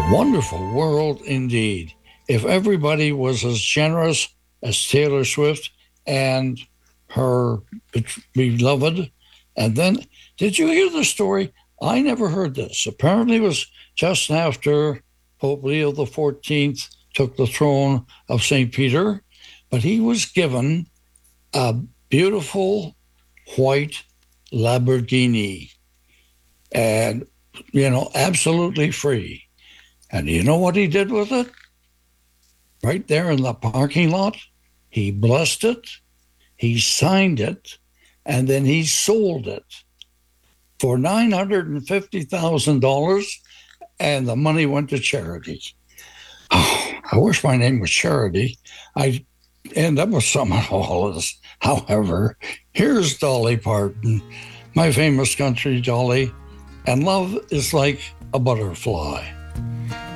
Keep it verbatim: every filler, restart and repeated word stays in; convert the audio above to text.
wonderful world indeed. If everybody was as generous as Taylor Swift and her beloved. And then, did you hear the story? I never heard this. Apparently, it was just after Pope Leo the fourteenth took the throne of Saint Peter, but he was given a beautiful white Lamborghini and, you know, absolutely free. And you know what he did with it? Right there in the parking lot, he blessed it, he signed it, and then he sold it for nine hundred fifty thousand dollars, and the money went to charity. Oh, I wish my name was Charity. I end up with some of all of this. However, here's Dolly Parton, my famous country Dolly, and love is like a butterfly.